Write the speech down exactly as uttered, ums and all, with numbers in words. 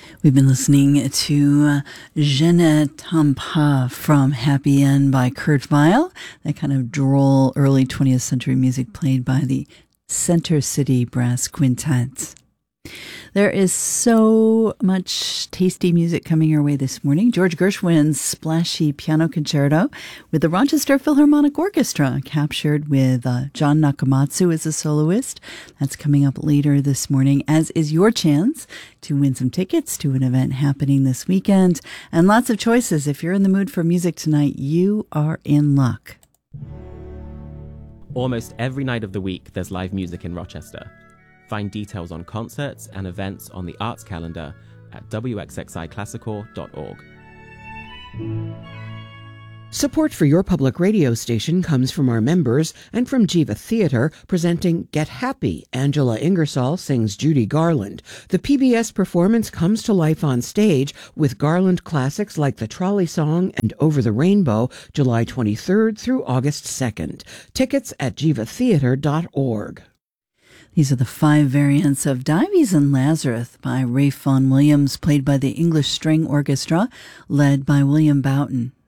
We've been listening to uh, Je ne t'aime pas from Happy End by Kurt Weill, that kind of droll early twentieth century music played by the Center City Brass Quintet. There is so much tasty music coming your way this morning. George Gershwin's splashy piano concerto with the Rochester Philharmonic Orchestra, captured with uh, John Nakamatsu as a soloist. That's coming up later this morning, as is your chance to win some tickets to an event happening this weekend. And lots of choices. If you're in the mood for music tonight, you are in luck. Almost every night of the week, there's live music in Rochester. Find details on concerts and events on the arts calendar at w x x i classical dot org. Support for your public radio station comes from our members and from Jiva Theatre, presenting Get Happy. Angela Ingersoll sings Judy Garland. The P B S performance comes to life on stage with Garland classics like The Trolley Song and Over the Rainbow, July twenty-third through August second. Tickets at jiva theatre dot org. These are the five variants of Dives and Lazarus by Ralph Vaughan Williams, played by the English String Orchestra, led by William Boughton.